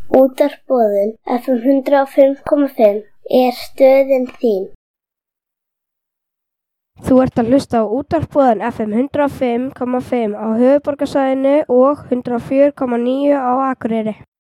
Útvarpsboðun FM 105,5 er stöðin þín. Þú ert að hlusta á útvarpsboðun FM 105,5 á höfuðborgarsvæðinu og 104,9 á Akureyri.